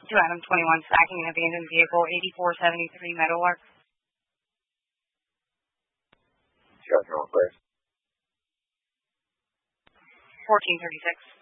to Adam 21, stacking an abandoned vehicle, 8473 Meadowlark. Shelter on place. 1436.